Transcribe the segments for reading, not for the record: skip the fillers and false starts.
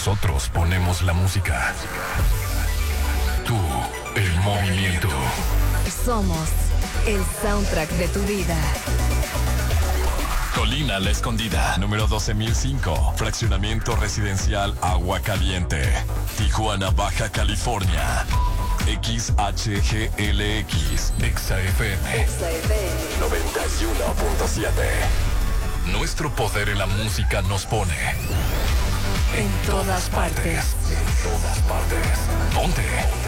Nosotros ponemos la música. Tú, el movimiento. Somos el soundtrack de tu vida. Colina La Escondida, número 12.005, fraccionamiento residencial Agua Caliente, Tijuana, Baja California. XHGLX, XFM 91.7. Nuestro poder en la música nos pone en todas partes. En todas partes. Ponte.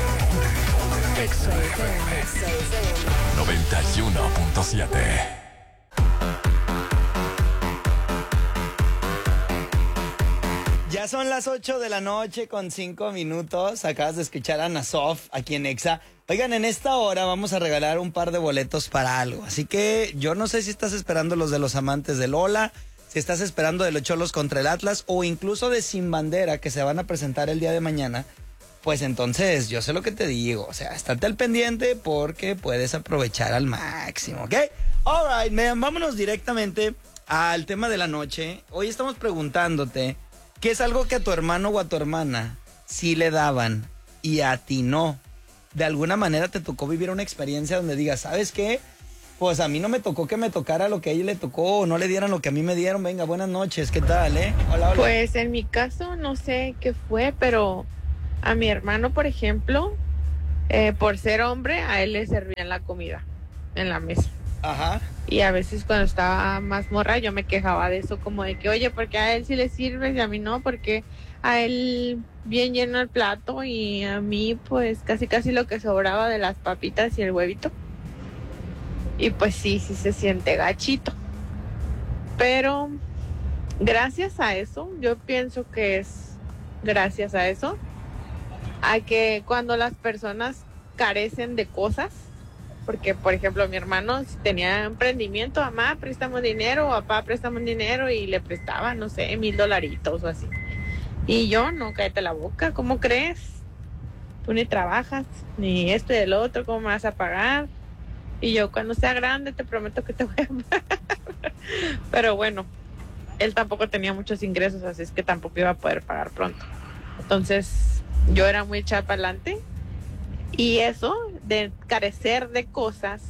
XFM 91.7. Ya son las 8 de la noche con 5 minutos. Acabas de escuchar a Nasof aquí en Exa. Oigan, en esta hora vamos a regalar un par de boletos para algo. Así que yo no sé si estás esperando los de los amantes de Lola, si estás esperando de los Cholos contra el Atlas o incluso de Sin Bandera que se van a presentar el día de mañana. Pues entonces yo sé lo que te digo. O sea, estate al pendiente porque puedes aprovechar al máximo, ¿ok? All right, man, vámonos directamente al tema de la noche. Hoy estamos preguntándote ¿qué es algo que a tu hermano o a tu hermana sí le daban y a ti no? De alguna manera te tocó vivir una experiencia donde digas, ¿sabes qué? Pues a mí no me tocó que me tocara lo que a ella le tocó o no le dieran lo que a mí me dieron. Venga, buenas noches, ¿qué tal, Hola, hola. Pues en mi caso no sé qué fue, pero a mi hermano, por ejemplo, por ser hombre, a él le servían la comida en la mesa. Ajá. Y a veces cuando estaba más morra yo me quejaba de eso, como de que, oye, ¿por qué a él sí le sirves y a mí no? Porque a él bien lleno el plato y a mí pues casi lo que sobraba de las papitas y el huevito. Y pues sí se siente gachito. Pero gracias a eso, yo pienso que es gracias a eso, a que cuando las personas carecen de cosas, porque, por ejemplo, mi hermano tenía emprendimiento, mamá, préstame dinero, o papá, préstame dinero, y le prestaba, no sé, $1,000 o así. Y yo, no, cállate la boca, ¿cómo crees? Tú ni trabajas, ni esto y el otro, ¿cómo me vas a pagar? Y yo, cuando sea grande, te prometo que te voy a pagar. Pero bueno, él tampoco tenía muchos ingresos, así es que tampoco iba a poder pagar pronto. Entonces, yo era muy echada para adelante. Y eso de carecer de cosas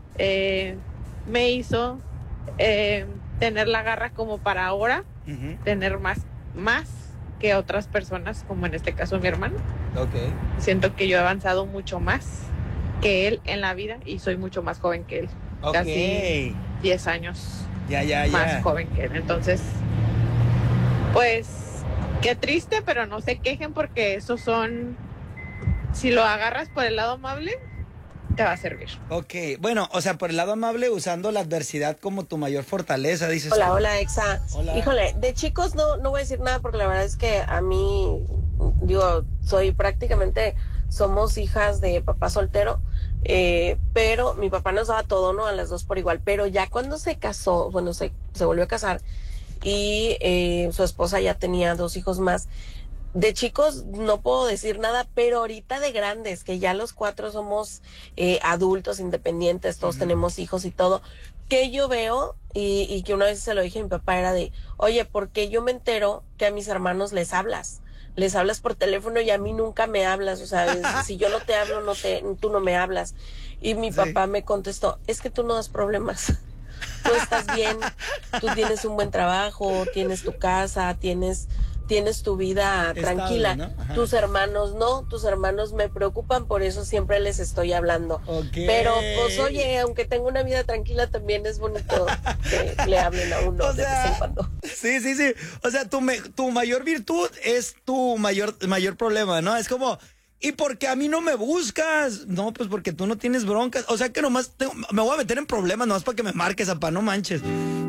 me hizo tener la garra como para ahora, tener más que otras personas, como en este caso mi hermano. Okay. Siento que yo he avanzado mucho más que él en la vida y soy mucho más joven que él. Okay. Casi 10 años Ya. más joven que él. Entonces, pues, qué triste, pero no se quejen porque esos son... Si lo agarras por el lado amable, te va a servir. Ok, bueno, o sea, por el lado amable, usando la adversidad como tu mayor fortaleza, dices. Hola, Exa. Hola. Híjole, de chicos no voy a decir nada porque la verdad es que a mí, digo, somos hijas de papá soltero, pero mi papá nos daba todo, ¿no? A las dos por igual, pero ya cuando se casó, bueno, se volvió a casar y su esposa ya tenía 2 hijos más. De chicos no puedo decir nada, pero ahorita de grandes, que ya los 4 somos adultos, independientes, todos tenemos hijos y todo, que yo veo, y que una vez se lo dije a mi papá, era de, oye, ¿por qué yo me entero que a mis hermanos les hablas? Les hablas por teléfono y a mí nunca me hablas, o sea, si yo no te hablo, tú no me hablas. Y mi papá me contestó, es que tú no das problemas. Tú estás bien, tú tienes un buen trabajo, tienes tu casa, tienes tu vida estable, tranquila, ¿no? Tus hermanos no, tus hermanos me preocupan, por eso siempre les estoy hablando. Okay. Pero pues oye, aunque tengo una vida tranquila, también es bonito que le hablen a uno de vez en cuando. Sí. O sea, tu mayor virtud es tu mayor problema, ¿no? Es como, ¿y por qué a mí no me buscas? No, pues porque tú no tienes broncas. O sea que nomás me voy a meter en problemas nomás para que me marques, apá, no manches.